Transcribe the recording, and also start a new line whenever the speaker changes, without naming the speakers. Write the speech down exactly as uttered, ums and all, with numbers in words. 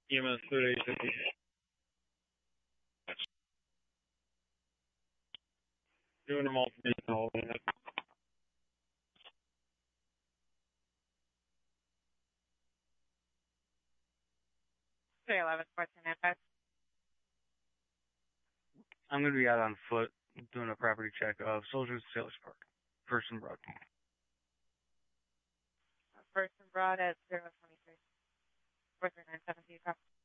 E M S thirty-eight fifty. Doing them all for me. All in it.
three eleven, fourteen five.
I'm going to be out on foot doing a property check of Soldiers Sailors Park, First and Broad.
First and Broad at zero twenty-three. four three nine seven, do you copy?